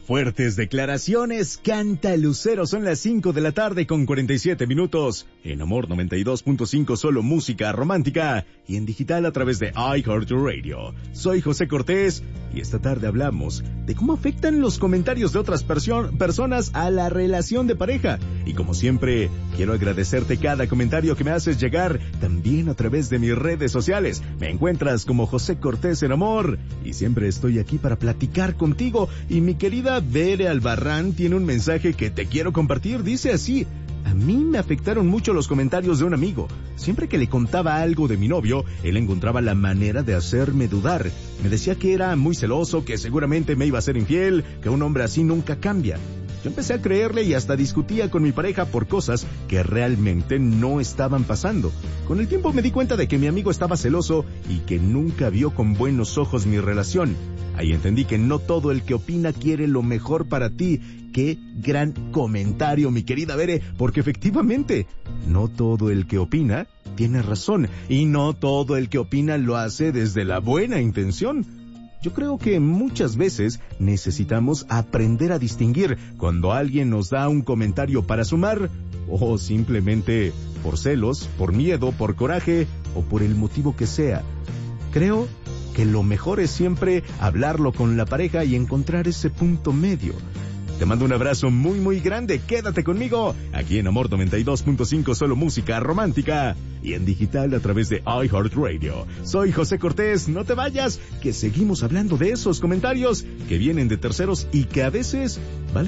Fuertes declaraciones, canta Lucero, son las 5 de la tarde con 47 minutos. En Amor 92.5 solo música romántica y en digital a través de iHeartRadio. Soy José Cortés y esta tarde hablamos de cómo afectan los comentarios de otras personas a la relación de pareja. Y como siempre, quiero agradecerte cada comentario que me haces llegar también a través de mis redes sociales. Me encuentras como José Cortés en Amor y siempre estoy aquí para platicar contigo. Y mi querida Bere Albarrán tiene un mensaje que te quiero compartir. Dice así: a mí me afectaron mucho los comentarios de un amigo. Siempre que le contaba algo de mi novio, él encontraba la manera de hacerme dudar. Me decía que era muy celoso, que seguramente me iba a ser infiel, que un hombre así nunca cambia. Yo empecé a creerle y hasta discutía con mi pareja por cosas que realmente no estaban pasando. Con el tiempo me di cuenta de que mi amigo estaba celoso y que nunca vio con buenos ojos mi relación. Ahí entendí que no todo el que opina quiere lo mejor para ti. Qué gran comentario, mi querida Bere, porque efectivamente, no todo el que opina tiene razón y no todo el que opina lo hace desde la buena intención. Yo creo que muchas veces necesitamos aprender a distinguir cuando alguien nos da un comentario para sumar o simplemente por celos, por miedo, por coraje o por el motivo que sea. Creo que lo mejor es siempre hablarlo con la pareja y encontrar ese punto medio. Te mando un abrazo muy muy grande, quédate conmigo, aquí en Amor 92.5 solo música romántica y en digital a través de iHeartRadio. Soy José Cortés, no te vayas, que seguimos hablando de esos comentarios que vienen de terceros y que a veces valen